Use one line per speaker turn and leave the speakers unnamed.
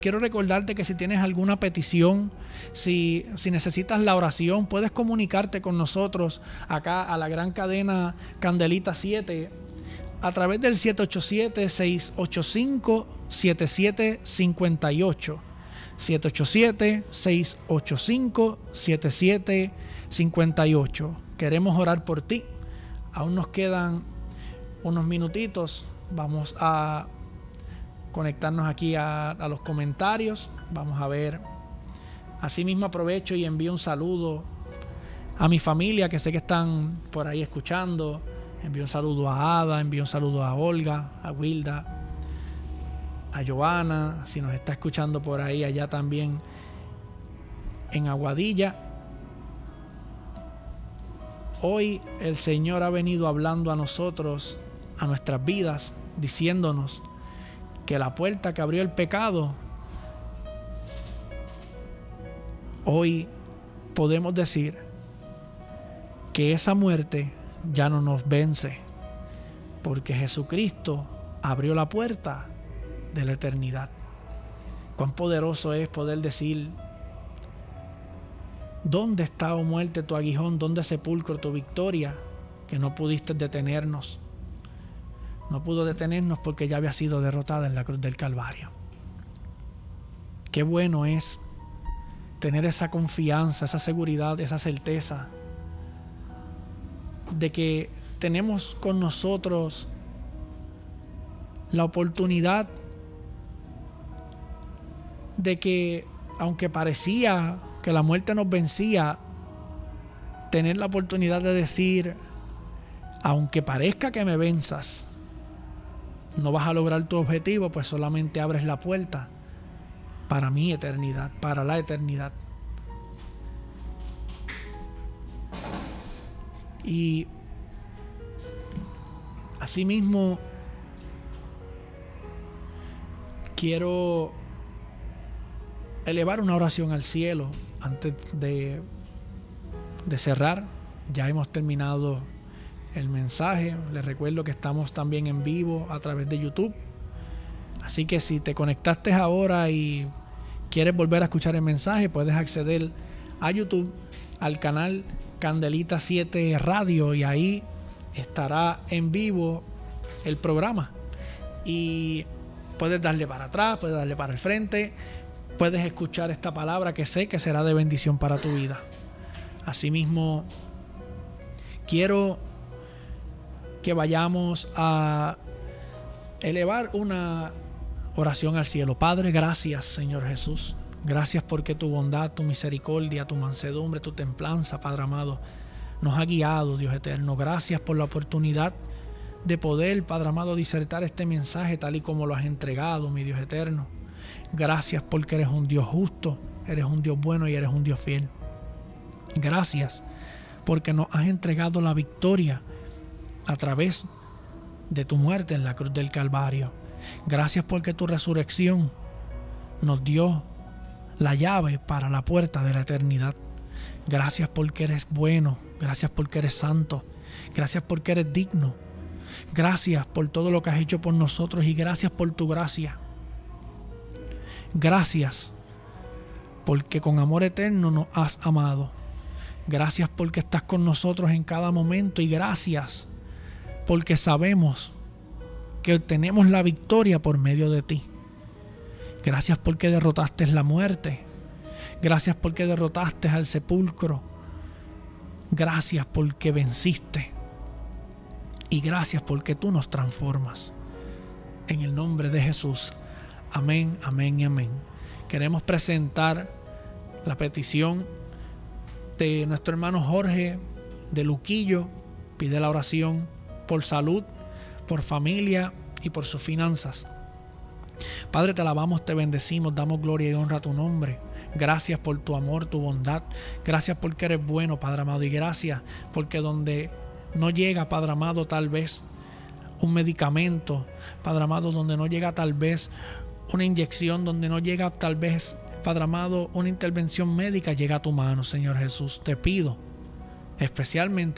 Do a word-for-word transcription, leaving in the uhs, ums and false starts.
Quiero recordarte que si tienes alguna petición, si, si necesitas la oración, puedes comunicarte con nosotros acá a la gran cadena Candelita siete a través del siete ocho siete, seis ocho cinco, siete siete cinco ocho. siete ocho siete, seis ocho cinco, siete siete cinco ocho. Queremos orar por ti. Aún nos quedan unos minutitos. Vamos a conectarnos aquí a, a los comentarios. Vamos a ver. Asimismo aprovecho y envío un saludo a mi familia, que sé que están por ahí escuchando. Envío un saludo a Ada, envío un saludo a Olga, a Wilda, a Joana, si nos está escuchando por ahí, allá también en Aguadilla. Hoy el Señor ha venido hablando a nosotros, a nuestras vidas, diciéndonos que la puerta que abrió el pecado, hoy podemos decir que esa muerte ya no nos vence, porque Jesucristo abrió la puerta de la eternidad. Cuán poderoso es poder decir: ¿dónde está, oh muerte, tu aguijón? ¿Dónde, sepulcro, tu victoria? Que no pudiste detenernos. No pudo detenernos porque ya había sido derrotada en la cruz del Calvario. Qué bueno es tener esa confianza, esa seguridad, esa certeza de que tenemos con nosotros la oportunidad de que, aunque parecía que la muerte nos vencía, tener la oportunidad de decir: aunque parezca que me venzas, no vas a lograr tu objetivo, pues solamente abres la puerta para mi eternidad, para la eternidad. Y asimismo quiero elevar una oración al cielo antes de, de cerrar. Ya hemos terminado el mensaje. Les recuerdo que estamos también en vivo a través de YouTube. Así que si te conectaste ahora y quieres volver a escuchar el mensaje, puedes acceder a YouTube, al canal Candelita siete Radio, y ahí estará en vivo el programa. Y puedes darle para atrás, puedes darle para el frente, puedes escuchar esta palabra que sé que será de bendición para tu vida. Asimismo, quiero que vayamos a elevar una oración al cielo. Padre, gracias, Señor Jesús. Gracias porque tu bondad, tu misericordia, tu mansedumbre, tu templanza, Padre amado, nos ha guiado, Dios eterno. Gracias por la oportunidad de poder, Padre amado, disertar este mensaje tal y como lo has entregado, mi Dios eterno. Gracias porque eres un Dios justo, eres un Dios bueno y eres un Dios fiel. Gracias porque nos has entregado la victoria a través de tu muerte en la cruz del Calvario. Gracias porque tu resurrección nos dio la llave para la puerta de la eternidad. Gracias porque eres bueno, gracias porque eres santo, gracias porque eres digno. Gracias por todo lo que has hecho por nosotros y gracias por tu gracia. Gracias porque con amor eterno nos has amado. Gracias porque estás con nosotros en cada momento y gracias porque sabemos que obtenemos la victoria por medio de ti. Gracias porque derrotaste la muerte. Gracias porque derrotaste al sepulcro. Gracias porque venciste. Y gracias porque tú nos transformas. En el nombre de Jesús. Amén, amén y amén. Queremos presentar la petición de nuestro hermano Jorge de Luquillo. Pide la oración por salud, por familia y por sus finanzas. Padre, te alabamos, te bendecimos, damos gloria y honra a tu nombre. Gracias por tu amor, tu bondad. Gracias porque eres bueno, Padre amado. Y gracias porque donde no llega, Padre amado, tal vez un medicamento, Padre amado, donde no llega tal vez una inyección, donde no llega tal vez, Padre amado, una intervención médica, llega a tu mano, Señor Jesús. Te pido especialmente